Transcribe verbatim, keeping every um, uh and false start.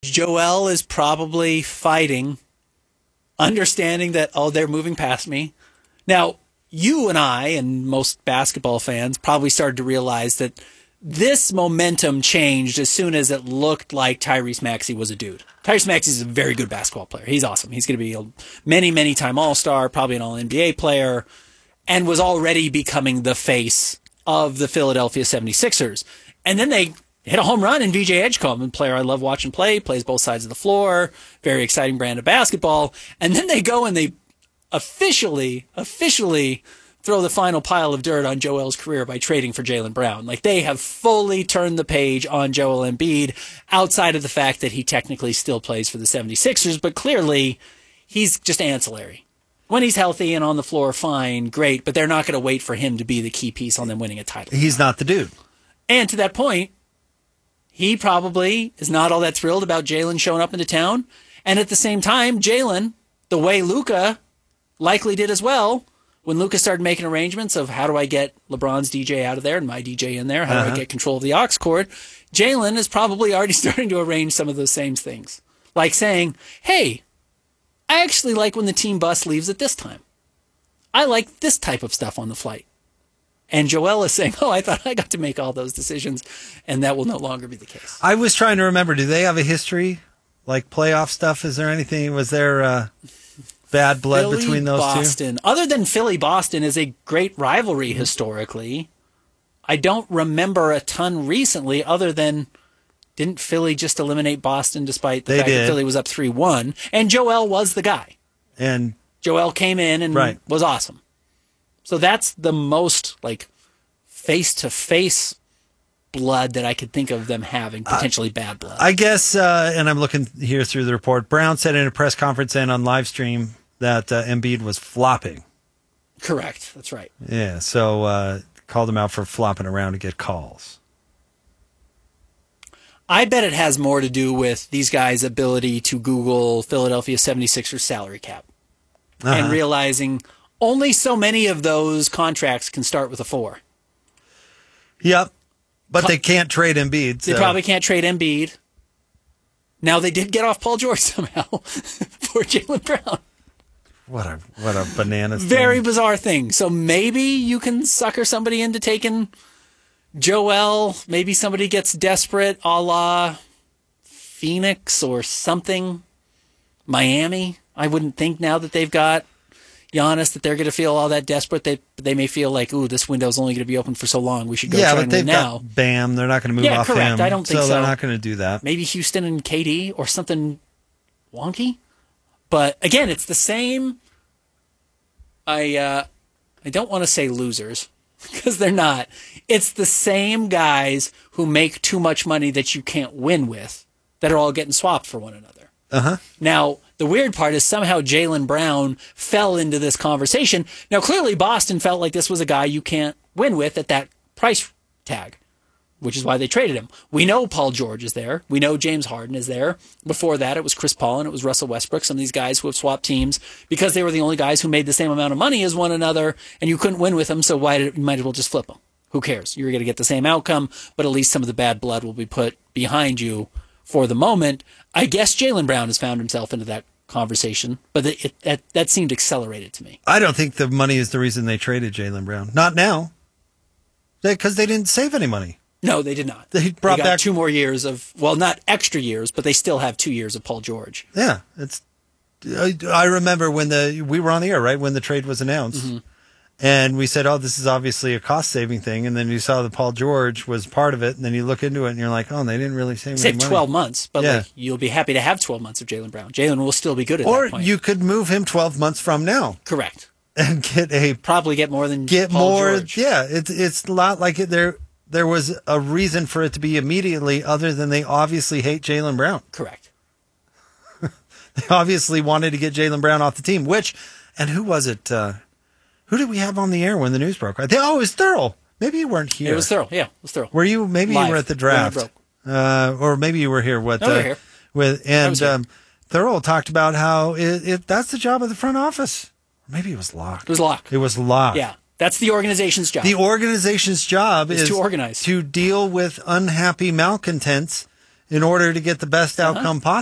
Joel is probably fighting, understanding that, oh, they're moving past me. Now, you and I and most basketball fans probably started to realize that this momentum changed as soon as it looked like Tyrese Maxey was a dude. Tyrese Maxey is a very good basketball player. He's awesome. He's going to be a many, many time All-Star, probably an All N B A player, and was already becoming the face of the Philadelphia seventy-sixers. And then they hit a home run in V J Edgecombe, a player I love watching play, plays both sides of the floor, very exciting brand of basketball. And then they go and they officially, officially throw the final pile of dirt on Joel's career by trading for Jaylen Brown. Like, they have fully turned the page on Joel Embiid, outside of the fact that he technically still plays for the seventy-sixers, but clearly he's just ancillary. When he's healthy and on the floor, fine, great, but they're not going to wait for him to be the key piece on them winning a title. He's not the dude. And to that point, he probably is not all that thrilled about Jaylen showing up into town. And at the same time, Jaylen, the way Luka likely did as well, when Luka started making arrangements of how do I get LeBron's D J out of there and my D J in there, how uh-huh. do I get control of the aux cord, Jaylen is probably already starting to arrange some of those same things. Like saying, hey, I actually like when the team bus leaves at this time. I like this type of stuff on the flight. And Joel is saying, oh, I thought I got to make all those decisions, and that will no longer be the case. I was trying to remember, do they have a history, like playoff stuff? Is there anything, was there uh, bad blood Philly, between those Boston. two? Other than Philly-Boston is a great rivalry historically. I don't remember a ton recently other than didn't Philly just eliminate Boston despite the they fact did. that Philly was up three one? And Joel was the guy. And Joel came in and right. was awesome. So that's the most like face-to-face blood that I could think of them having, potentially uh, bad blood. I guess, uh, and I'm looking here through the report, Brown said in a press conference and on live stream that uh, Embiid was flopping. Correct. That's right. Yeah, so uh, called him out for flopping around to get calls. I bet it has more to do with these guys' ability to Google Philadelphia seventy-sixers salary cap uh-huh. and realizing only so many of those contracts can start with a four. Yep, but Co- they can't trade Embiid. So. They probably can't trade Embiid. Now, they did get off Paul George somehow for Jaylen Brown. What a what a bananas Very thing. bizarre thing. So maybe you can sucker somebody into taking Joel. Maybe somebody gets desperate, a la Phoenix or something. Miami. I wouldn't think now that they've got Giannis that they're going to feel all that desperate. They they may feel like, ooh, this window's only going to be open for so long. We should go yeah, try but and they've win now. Got Bam, they're not going to move yeah, off correct. him. I don't think so. So they're not going to do that. Maybe Houston and K D or something wonky. But again, it's the same. I uh, I don't want to say losers because they're not. It's the same guys who make too much money that you can't win with that are all getting swapped for one another. Uh-huh. Now, the weird part is somehow Jaylen Brown fell into this conversation. Now, clearly Boston felt like this was a guy you can't win with at that price tag, which is why they traded him. We know Paul George is there. We know James Harden is there. Before that, it was Chris Paul and it was Russell Westbrook, some of these guys who have swapped teams because they were the only guys who made the same amount of money as one another, and you couldn't win with them, so why did, you might as well just flip them. Who cares? You're going to get the same outcome, but at least some of the bad blood will be put behind you for the moment. I guess Jaylen Brown has found himself into that conversation, but it, it, that, that seemed accelerated to me. I don't think the money is the reason they traded Jaylen Brown. Not now. Because they, they didn't save any money. No, they did not. They brought they got back two more years of, well, not extra years, but they still have two years of Paul George. Yeah, it's. I, I remember when the we were on the air, right, when the trade was announced, mm-hmm. and we said, "Oh, this is obviously a cost saving thing." And then you saw that Paul George was part of it, and then you look into it, and you're like, "Oh, they didn't really save any Save money." twelve months, but yeah. like you'll be happy to have twelve months of Jaylen Brown. Jaylen will still be good at or that point. Or you could move him twelve months from now. Correct. And get a probably get more than get Paul more. George. Yeah, it's it's a lot like it there. There was a reason for it to be immediately, other than they obviously hate Jaylen Brown. Correct. They obviously wanted to get Jaylen Brown off the team. Which, and who was it? Uh, who did we have on the air when the news broke? I think, oh, it was Thurl. Maybe you weren't here. It was Thurl. Yeah, it was Thurl. Were you? Maybe Live. you were at the draft, uh, or maybe you were here. What? No, we were uh, here. With and here. um, Thurl talked about how it, it that's the job of the front office. Maybe it was Locke. It was Locke. It was Locke. Yeah. That's the organization's job. The organization's job is, is to organize, to deal with unhappy malcontents in order to get the best uh-huh. outcome possible.